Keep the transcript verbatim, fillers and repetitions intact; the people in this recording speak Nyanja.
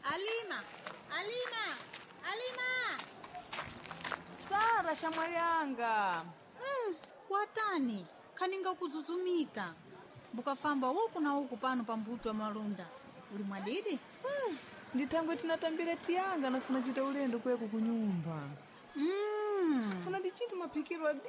Alima, Alima, Alima. Sara shamwali yanga. Mm, watani, kaninga kuzuzumika. Bukafamba huku na huku pano pambuto wa malunda. Uli mwadidi? Mm, nditangwe tinatambira tiyanga na funachita ulendo kweku kunyumba. Mm. Funa ndichiti mapikiro